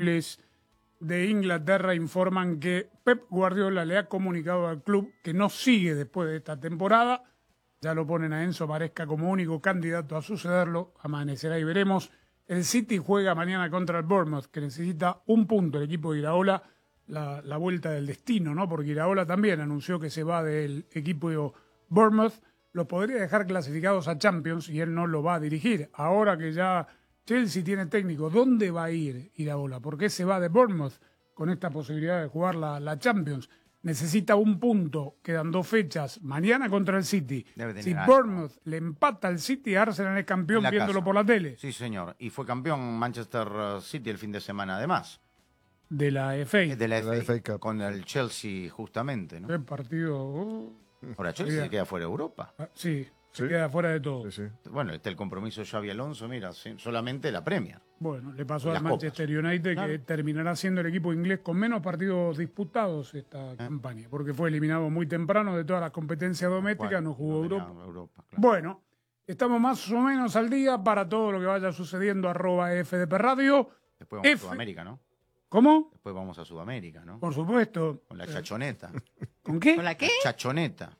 disponibles de Inglaterra informan que Pep Guardiola le ha comunicado al club que no sigue después de esta temporada. Ya lo ponen a Enzo Maresca como único candidato a sucederlo. Amanecerá y veremos. El City juega mañana contra el Bournemouth, que necesita un punto el equipo de Iraola, la vuelta del destino, ¿no? Porque Iraola también anunció que se va del equipo de Bournemouth. Lo podría dejar clasificados a Champions y él no lo va a dirigir. Ahora que ya Chelsea tiene técnico, ¿dónde va a ir Iraola? ¿Por qué se va de Bournemouth con esta posibilidad de jugar la Champions? Necesita un punto, quedan 2 fechas, mañana contra el City. Si Bournemouth le empata al City, Arsenal es campeón viéndolo por la tele. Sí, señor, y fue campeón Manchester City el fin de semana además. De la FA. De la FA Cup. Con el Chelsea justamente, ¿no? El partido... Ahora Chelsea se queda fuera de Europa. Sí. Se queda fuera de todo. Sí. Bueno, está el compromiso de Xabi Alonso, mira, solamente la Premier. Bueno, le pasó al Manchester United, claro, que terminará siendo el equipo inglés con menos partidos disputados esta campaña, porque fue eliminado muy temprano de todas las competencias domésticas, no jugó Europa. Claro. Bueno, estamos más o menos al día para todo lo que vaya sucediendo, @FDP Radio. Después vamos a Sudamérica, ¿no? ¿Cómo? Después vamos a Sudamérica, ¿no? Por supuesto. Con la chachoneta. ¿Con qué? ¿Con la qué? Chachoneta.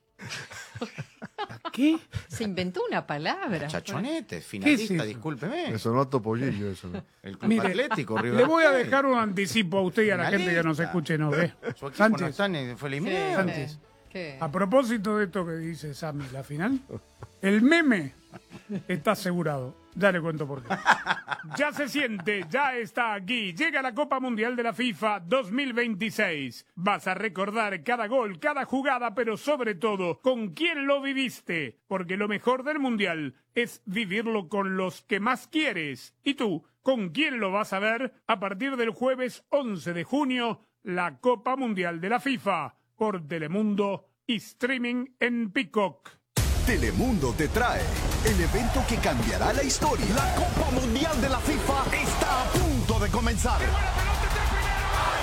¿Qué? Se inventó una palabra. Chachonete, finalista, discúlpeme. Eso no es Topollillo, eso. El Club Atlético, River. Le voy a dejar un anticipo a usted y a la gente que nos escuche, ¿no ve? Sánchez. Fue eliminado. Sánchez. A propósito de esto que dice Sammy, la final, el meme está asegurado. Ya le cuento por qué. Ya se siente, ya está aquí. Llega la Copa Mundial de la FIFA 2026. Vas a recordar cada gol, cada jugada, pero sobre todo, con quién lo viviste. Porque lo mejor del Mundial es vivirlo con los que más quieres. ¿Y tú, con quién lo vas a ver? A partir del jueves 11 de junio, la Copa Mundial de la FIFA. Por Telemundo y streaming en Peacock. Telemundo te trae el evento que cambiará la historia. La Copa Mundial de la FIFA está a punto de comenzar.